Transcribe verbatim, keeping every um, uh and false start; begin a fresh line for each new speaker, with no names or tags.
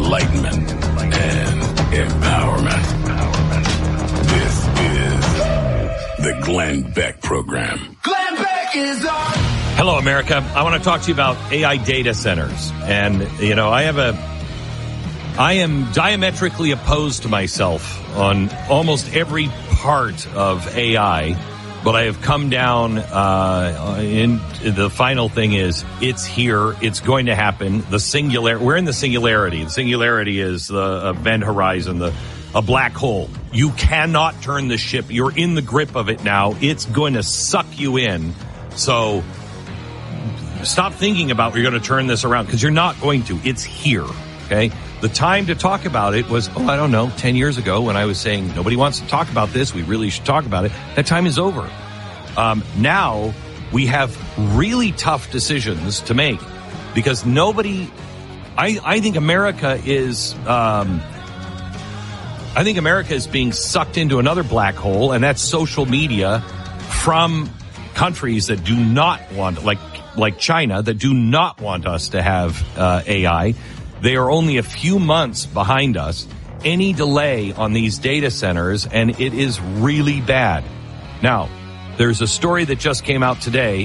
enlightenment, and empowerment. This is the Glenn Beck Program.
Glenn Beck is on.
Hello, America. I want to talk to you about A I data centers. And, you know, I have a, I am diametrically opposed to myself on almost every part of A I, but I have come down, uh, in the final thing is it's here. It's going to happen. The singular, we're in the singularity. The singularity is the event horizon, the, a black hole. You cannot turn the ship. You're in the grip of it now. It's going to suck you in. So stop thinking about you're going to turn this around, because you're not going to. It's here. Okay. The time to talk about it was, oh, I don't know, ten years ago when I was saying nobody wants to talk about this. We really should talk about it. That time is over. Um, now we have really tough decisions to make, because nobody, I, I think America is, um, I think America is being sucked into another black hole, and that's social media from countries that do not want, like, like China, that do not want us to have uh, A I. They are only a few months behind us. Any delay on these data centers, and it is really bad. Now, there's a story that just came out today